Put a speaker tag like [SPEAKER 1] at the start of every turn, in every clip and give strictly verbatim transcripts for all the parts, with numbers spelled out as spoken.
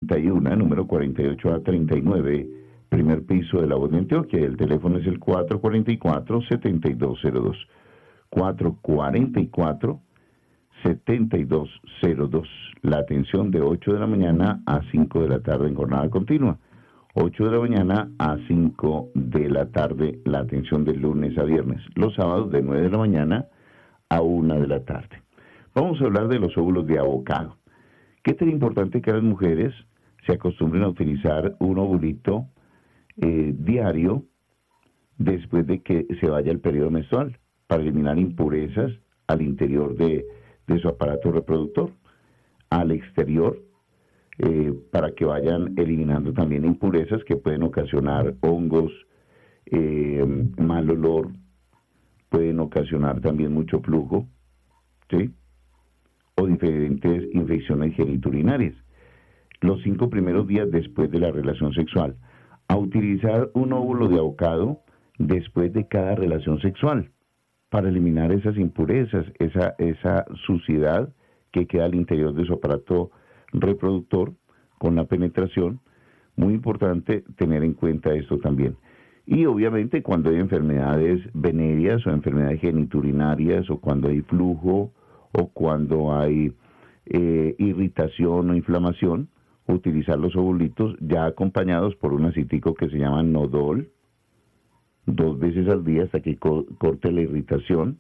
[SPEAKER 1] treinta y uno, número cuarenta y ocho A treinta y nueve, primer piso de La Voz de Antioquia. El teléfono es el cuatro cuatro cuatro, siete dos cero dos. cuatro cuatro cuatro, siete dos cero dos. La atención de ocho de la mañana a cinco de la tarde en jornada continua. ocho de la mañana a cinco de la tarde, la atención de lunes a viernes. Los sábados de nueve de la mañana a una de la tarde. Vamos a hablar de los óvulos de avocado. ¿Qué tan importante que las mujeres se acostumbren a utilizar un ovulito eh, diario después de que se vaya el periodo menstrual para eliminar impurezas al interior de, de su aparato reproductor, al exterior, eh, para que vayan eliminando también impurezas que pueden ocasionar hongos, eh, mal olor, pueden ocasionar también mucho flujo, ¿sí? O diferentes infecciones geniturinarias. Los cinco primeros días después de la relación sexual. A utilizar un óvulo de avocado después de cada relación sexual para eliminar esas impurezas, esa, esa suciedad que queda al interior de su aparato reproductor con la penetración. Muy importante tener en cuenta esto también. Y obviamente cuando hay enfermedades venéreas o enfermedades geniturinarias o cuando hay flujo o cuando hay eh, irritación o inflamación, utilizar los ovulitos ya acompañados por un acítico que se llama Nodol, dos veces al día hasta que co corte la irritación.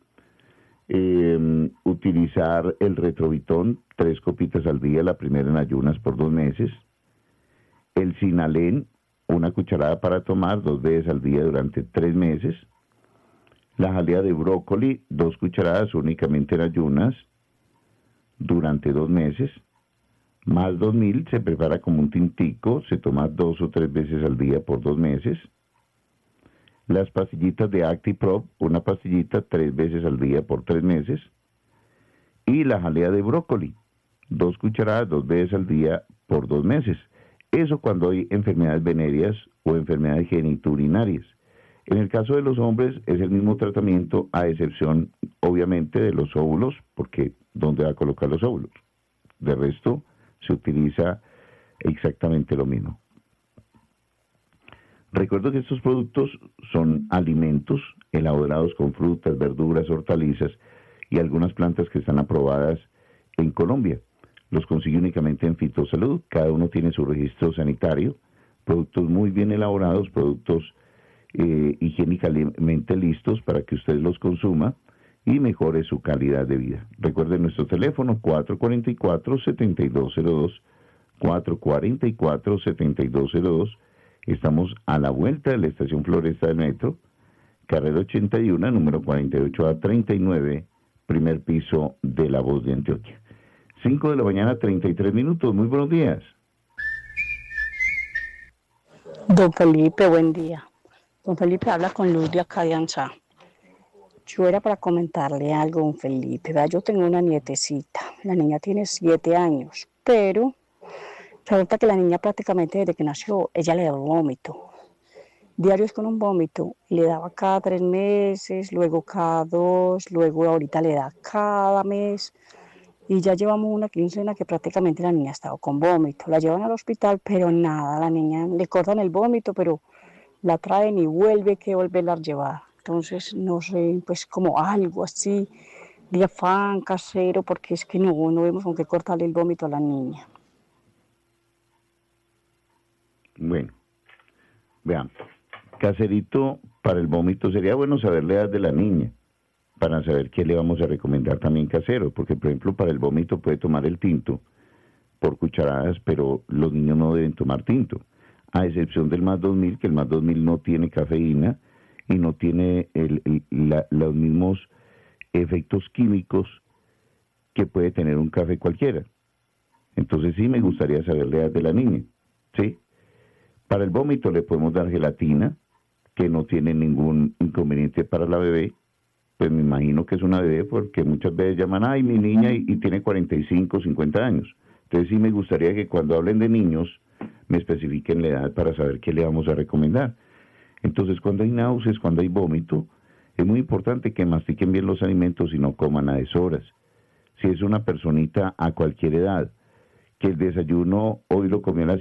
[SPEAKER 1] Eh, utilizar el retrovitón, tres copitas al día, la primera en ayunas por dos meses. El Sinalén, una cucharada para tomar dos veces al día durante tres meses. La jalea de brócoli, dos cucharadas únicamente en ayunas durante dos meses. Más dos mil se prepara como un tintico, se toma dos o tres veces al día por dos meses. Las pastillitas de ActiProp, una pastillita tres veces al día por tres meses. Y la jalea de brócoli, dos cucharadas dos veces al día por dos meses. Eso cuando hay enfermedades venéreas o enfermedades geniturinarias. En el caso de los hombres es el mismo tratamiento, a excepción obviamente de los óvulos, porque ¿dónde va a colocar los óvulos? De resto se utiliza exactamente lo mismo. Recuerdo que estos productos son alimentos elaborados con frutas, verduras, hortalizas y algunas plantas que están aprobadas en Colombia. Los consigue únicamente en Fitosalud, cada uno tiene su registro sanitario, productos muy bien elaborados, productos eh, higiénicamente listos para que usted los consuma y mejore su calidad de vida. Recuerden nuestro teléfono cuatro cuatro cuatro, siete dos cero dos, cuatro cuatro cuatro, siete dos cero dos. Estamos a la vuelta de la estación Floresta del Metro, carrera ochenta y uno, número cuarenta y ocho A treinta y nueve, primer piso de La Voz de Antioquia. cinco de la mañana, treinta y tres minutos. Muy buenos días.
[SPEAKER 2] Don Felipe, buen día. Don Felipe habla con Luz de acá de Ansá. Yo era para comentarle algo, don Felipe. ¿Verdad? Yo tengo una nietecita. La niña tiene siete años, pero resulta que la niña prácticamente desde que nació, ella le daba vómito. Diarios con un vómito. Le daba cada tres meses, luego cada dos, luego ahorita le da cada mes. Y ya llevamos una quincena que prácticamente la niña ha estado con vómito. La llevan al hospital, pero nada, la niña le cortan el vómito, pero la traen y vuelve que volverla a llevar. Entonces, no sé, pues como algo así, de afán casero, porque es que no, no vemos con qué cortarle el vómito a la niña.
[SPEAKER 1] Bueno, vean, caserito para el vómito sería bueno saber la edad de la niña, para saber qué le vamos a recomendar también casero, porque por ejemplo para el vómito puede tomar el tinto por cucharadas, pero los niños no deben tomar tinto, a excepción del más dos mil, que el más dos mil no tiene cafeína y no tiene el, el, la, los mismos efectos químicos que puede tener un café cualquiera. Entonces sí me gustaría saber la edad de la niña, ¿sí? Para el vómito le podemos dar gelatina, que no tiene ningún inconveniente para la bebé. Pues me imagino que es una bebé porque muchas veces llaman, ay, mi niña, y, y tiene cuarenta y cinco, cincuenta años. Entonces sí me gustaría que cuando hablen de niños me especifiquen la edad para saber qué le vamos a recomendar. Entonces cuando hay náuseas, cuando hay vómito, es muy importante que mastiquen bien los alimentos y no coman a deshoras. Si es una personita a cualquier edad, que el desayuno hoy lo comió a las